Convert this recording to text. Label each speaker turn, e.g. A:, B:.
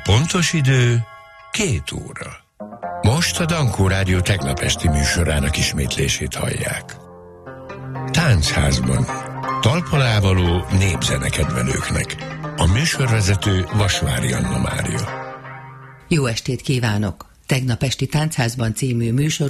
A: Pontos idő 2 óra. Most a Dankó Rádió tegnap esti műsorának ismétlését hallják. Táncházban. Talpalávaló népzenekedvelőknek. A műsorvezető Vasvári Anna Mária.
B: Jó estét kívánok! Tegnap esti Táncházban című műsor